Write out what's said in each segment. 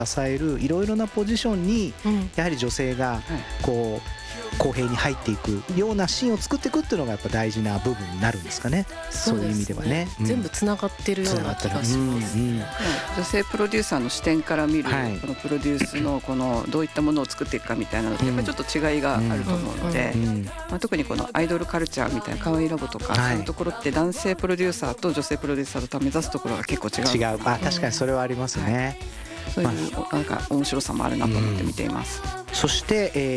支えるいろいろなポジションにやはり女性がこう公平に入っていくようなシーンを作っていくっていうのがやっぱ大事な部分になるんですかね。そういう意味ではね、 全部つながってるような気がします。 女性プロデューサーの視点から見るこのプロデュースのこのどういったものを作っていくかみたいなのってやっぱりちょっと違いがあると思うので、特にこのアイドルカルチャーみたいな可愛いラボとかそういうところって男性プロデューサーと女性プロデューサーと目指すところが結構違う。 確かにそれはありますね。 そういうなんか面白さもあるなと思って見ています。 そして、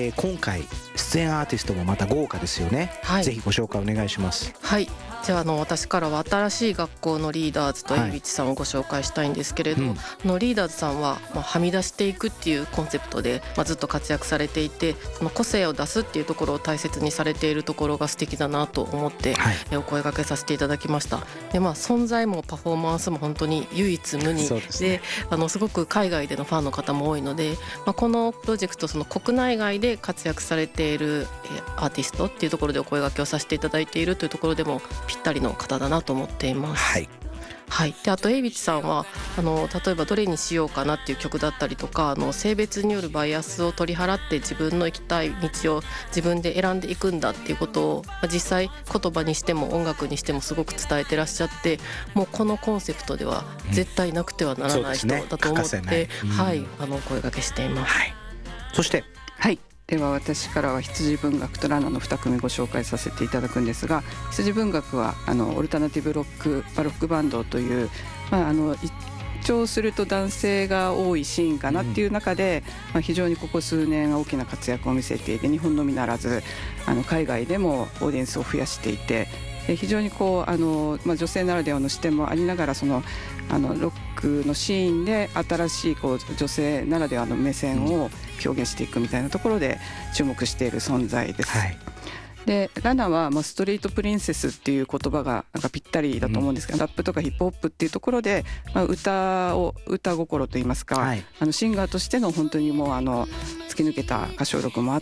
今回出演アーティストもまた豪華ですよね。ぜひご紹介お願いします。 はい、じゃあ私からは新しい学校のリーダーズとＡｗｉｃｈさんをご紹介したいんですけれど、リーダーズさんは、はみ出していくっていうコンセプトで、ずっと活躍されていて、その個性を出すっていうところを大切にされているところが素敵だなと思って、お声掛けさせていただきました。で、存在もパフォーマンスも本当に唯一無二で、すごく海外でのファンの方も多いので、このプロジェクトその国内外で活躍されているアーティストっていうところでお声掛けをさせていただいているというところでもぴったりの方だなと思っています。であとＡｗｉｃｈさんは例えばどれにしようかなっていう曲だったりとか、性別によるバイアスを取り払って自分の行きたい道を自分で選んでいくんだっていうことを、実際言葉にしても音楽にしてもすごく伝えてらっしゃって、もうこのコンセプトでは絶対なくてはならない人だと思って、お声掛けしています。 そしてでは私からは羊文学とラナの2組ご紹介させていただくんですが、羊文学はオルタナティブロックバロックバンドという、一聴すると男性が多いシーンかなっていう中で、非常にここ数年大きな活躍を見せていて、日本のみならず海外でもオーディエンスを増やしていて、非常に女性ならではの視点もありながら、ロックのシーンで新しい女性ならではの目線を表現していくみたいなところで注目している存在です。でラナはストリートプリンセスっていう言葉がなんかぴったりだと思うんですけど、ラップとかヒップホップっていうところで、歌心といいますか、シンガーとしての本当にもう突き抜けた歌唱力もあって、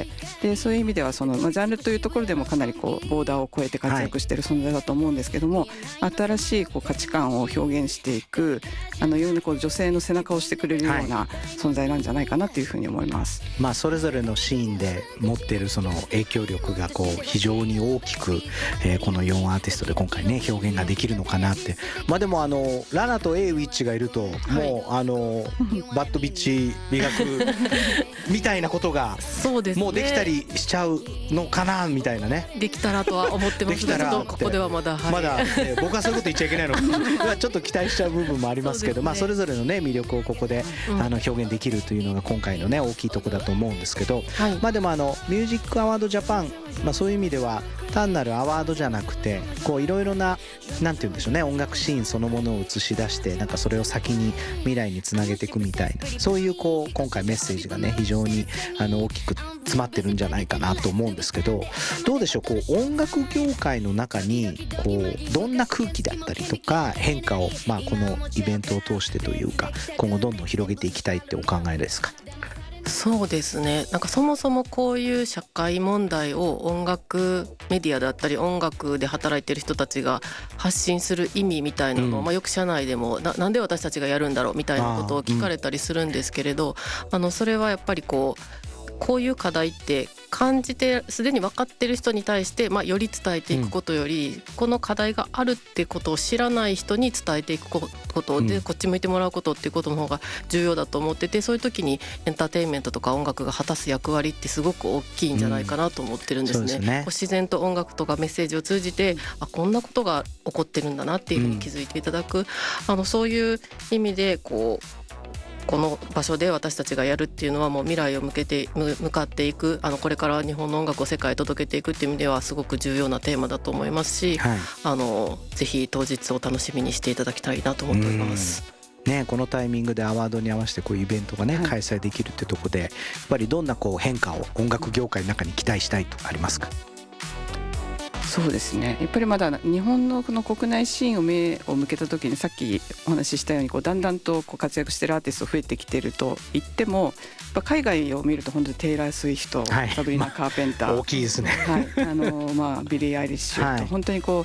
でそういう意味ではジャンルというところでもかなりボーダーを超えて活躍している存在だと思うんですけども、新しい価値観を表現していくいろんな女性の背中を押してくれるような存在なんじゃないかなというふうに思います。 それぞれのシーンで持っているその影響力が非常に大きく、この4アーティストで今回ね表現ができるのかなって。でもラナとＡｗｉｃｈがいるともうバッドビッチ美学みたいなことがもうできたりしちゃうのかなみたいなね。 できたらとは思ってますが、ここではまだ僕はそういうこと言っちゃいけないのかちょっと期待しちゃう部分もありますけど、それぞれのね魅力をここで表現できるというのが今回のね大きいところだと思うんですけど、でもミュージックアワードジャパン、そういう意味では単なるアワードじゃなくていろいろななんて言うんでしょうね、音楽シーンそのものを映し出して、なんかそれを先に未来につなげていくみたいな、そういう今回メッセージがね非常に大きく詰まってるんじゃないかなと思うんですけど、どうでしょう、音楽業界の中にどんな空気だったりとか変化を、このイベントを通してというか今後どんどん広げていきたいってお考えですか？ そうですね、なんかそもそもこういう社会問題を音楽メディアだったり音楽で働いてる人たちが発信する意味みたいなのを、よく社内でもなんで私たちがやるんだろうみたいなことを聞かれたりするんですけれど、それはやっぱりこういう課題って感じてすでに分かってる人に対して、より伝えていくことより、この課題があるってことを知らない人に伝えていくことで、こっち向いてもらうことっていうことの方が重要だと思ってて、そういう時にエンターテインメントとか音楽が果たす役割ってすごく大きいんじゃないかなと思ってるんですね。自然と音楽とかメッセージを通じてこんなことが起こってるんだなっていうふうに気づいていただく、そういう意味でこの場所で私たちがやるっていうのはもう未来を向かっていく、これから日本の音楽を世界へ届けていくっていう意味ではすごく重要なテーマだと思いますし、ぜひ当日を楽しみにしていただきたいなと思っております。 このタイミングでアワードに合わせてこういうイベントがね、開催できるってとこでやっぱりどんな変化を音楽業界の中に期待したいとありますか？ そうですね、やっぱりまだ日本のこの国内シーンを目を向けた時に、さっきお話ししたようにだんだんと活躍してるアーティスト増えてきてると言っても、やっぱ海外を見ると本当にテイラー・スウィフト、サブリナ・カーペンター、 大きいですね、 ビリー・アイリッシュと、本当に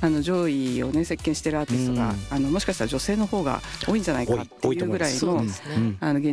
上位をね席巻してるアーティストが、もしかしたら女性の方が多いんじゃないかっていうぐらいの、現